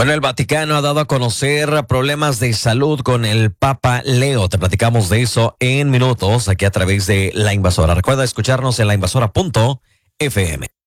Bueno, el Vaticano ha dado a conocer problemas de salud con el Papa Leo. Te platicamos de eso en minutos aquí a través de La Invasora. Recuerda escucharnos en lainvasora.fm.